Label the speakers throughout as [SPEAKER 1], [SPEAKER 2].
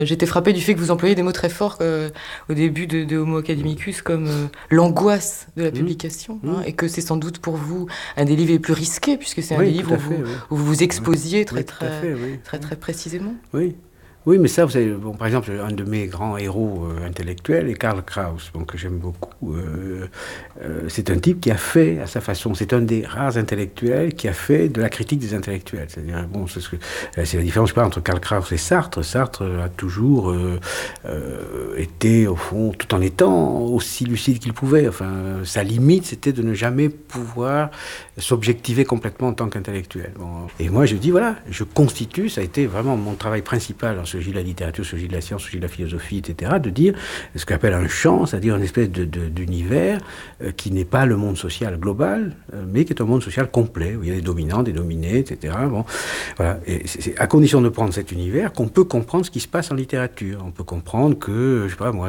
[SPEAKER 1] J'étais frappée du fait que vous employiez des mots très forts au début de Homo Academicus, comme l'angoisse de la publication, hein, et que c'est sans doute pour vous un des livres les plus risqués, puisque c'est un des
[SPEAKER 2] Oui,
[SPEAKER 1] livres
[SPEAKER 2] tout à fait, oui.
[SPEAKER 1] où vous vous exposiez
[SPEAKER 2] Oui, tout à fait, oui.
[SPEAKER 1] très précisément.
[SPEAKER 2] Oui. Oui, mais ça, vous savez, bon, par exemple, un de mes grands héros intellectuels est Karl Kraus, bon, que j'aime beaucoup. C'est un type qui a fait à sa façon, c'est un des rares intellectuels qui a fait de la critique des intellectuels. C'est-à-dire, bon, c'est la différence, je sais pas, entre Karl Kraus et Sartre. Sartre a toujours été, au fond, tout en étant aussi lucide qu'il pouvait. Enfin, sa limite, c'était de ne jamais pouvoir s'objectiver complètement en tant qu'intellectuel. Bon. Et moi, je dis, voilà, je constitue, ça a été vraiment mon travail principal en sociologie de la littérature, sociologie de la science, sociologie de la philosophie, etc., de dire ce qu'on appelle un champ, c'est-à-dire une espèce d'univers qui n'est pas le monde social global, mais qui est un monde social complet, où il y a des dominants, des dominés, etc. Bon, voilà. Et c'est à condition de prendre cet univers qu'on peut comprendre ce qui se passe en littérature. On peut comprendre que, je sais pas moi,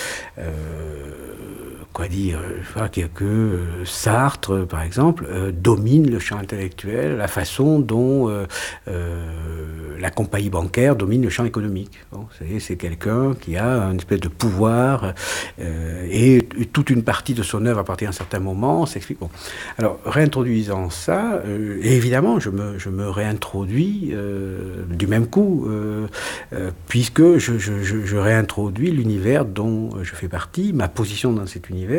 [SPEAKER 2] quoi dire, que Sartre, par exemple, domine le champ intellectuel, la façon dont la compagnie bancaire domine le champ économique. Bon, c'est quelqu'un qui a une espèce de pouvoir et toute une partie de son œuvre à partir d'un certain moment s'explique. Bon. Alors, réintroduisant ça, et évidemment, je me réintroduis du même coup, puisque je réintroduis l'univers dont je fais partie, ma position dans cet univers.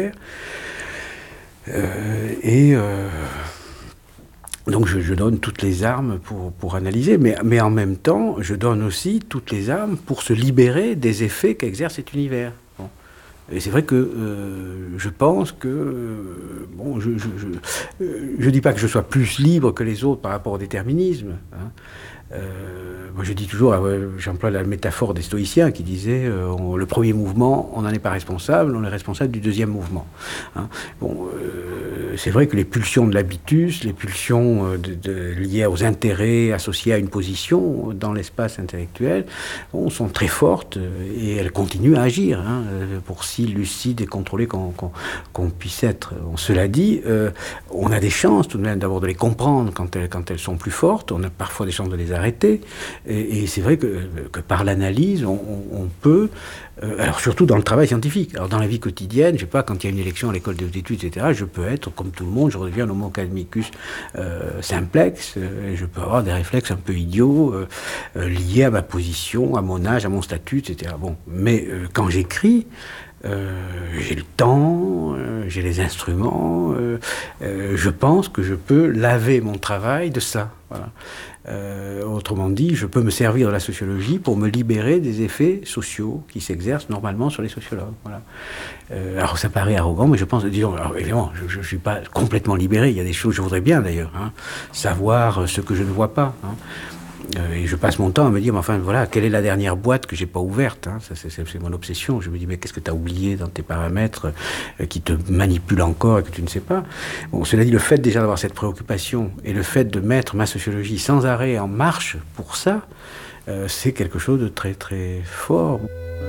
[SPEAKER 2] Donc je donne toutes les armes pour analyser, mais en même temps, je donne aussi toutes les armes pour se libérer des effets qu'exerce cet univers. Bon. Et c'est vrai que je pense que, bon, je dis pas que je sois plus libre que les autres par rapport au déterminisme, hein. Moi je dis toujours, j'emploie la métaphore des stoïciens qui disaient le premier mouvement, on n'en est pas responsable, on est responsable du deuxième mouvement. Hein. Bon, c'est vrai que les pulsions de l'habitus, les pulsions liées aux intérêts associés à une position dans l'espace intellectuel, bon, sont très fortes et elles continuent à agir, hein, pour si lucide et contrôlé qu'on puisse être. Bon, cela dit, on a des chances tout de même d'abord de les comprendre quand elles sont plus fortes, on a parfois des chances de les arrêter, et c'est vrai que par l'analyse, on peut, alors surtout dans le travail scientifique, alors dans la vie quotidienne, je sais pas, quand il y a une élection à l'école des hautes études, etc., je peux être, comme tout le monde, je redeviens un homo academicus simplex, et je peux avoir des réflexes un peu idiots, liés à ma position, à mon âge, à mon statut, etc. Bon, mais quand j'écris, j'ai le temps, j'ai les instruments, je pense que je peux laver mon travail de ça. Voilà. Autrement dit, je peux me servir de la sociologie pour me libérer des effets sociaux qui s'exercent normalement sur les sociologues. Voilà. Alors ça paraît arrogant, mais je pense, disons, alors, évidemment, je ne suis pas complètement libéré, il y a des choses, je voudrais bien d'ailleurs, hein, savoir ce que je ne vois pas. Hein. Et je passe mon temps à me dire, mais enfin voilà, quelle est la dernière boîte que j'ai pas ouverte, hein, c'est mon obsession. Je me dis, mais qu'est-ce que tu as oublié dans tes paramètres qui te manipulent encore et que tu ne sais pas. Bon, cela dit, le fait déjà d'avoir cette préoccupation et le fait de mettre ma sociologie sans arrêt en marche pour ça, c'est quelque chose de très très fort.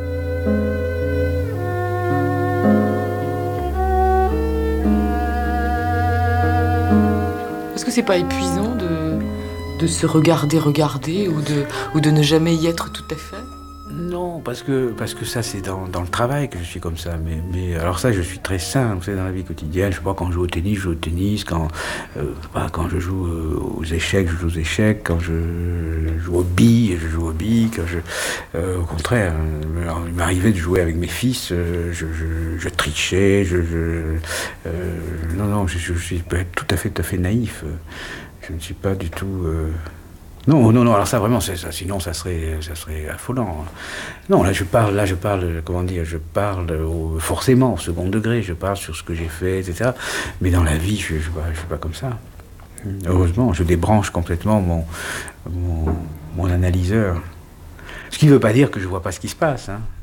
[SPEAKER 1] Est-ce que c'est pas épuisant de se regarder ou de ne jamais y être tout à fait?
[SPEAKER 2] Non, parce que ça c'est dans le travail que je suis comme ça, mais alors ça je suis très sain, vous savez, dans la vie quotidienne, je sais pas, quand je joue au tennis, quand je joue aux échecs, je joue aux échecs, quand je joue aux billes, je joue aux billes, au contraire, il m'arrivait de jouer avec mes fils, je trichais, non, je suis tout à fait naïf, je ne suis pas du tout... Non, alors ça vraiment, c'est ça, sinon ça serait affolant. Non, là je parle, comment dire, forcément au second degré, je parle sur ce que j'ai fait, etc. Mais dans la vie, je suis pas comme ça. Heureusement, je débranche complètement mon analyseur. Ce qui ne veut pas dire que je vois pas ce qui se passe, hein.